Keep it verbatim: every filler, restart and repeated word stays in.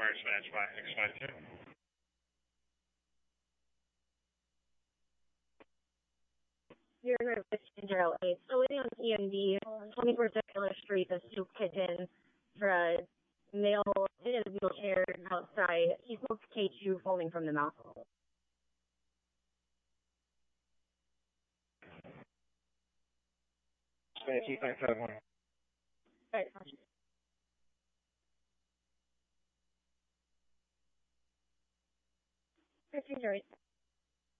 requires match by X five two. Zero zero fifteen zero eight. So waiting on E M D, twenty-four Circular Street, the Soup Kitchen, for a male in a wheelchair outside. He smokes K two foaming from the mouth. Two five five one. Right. fifteen zero eight.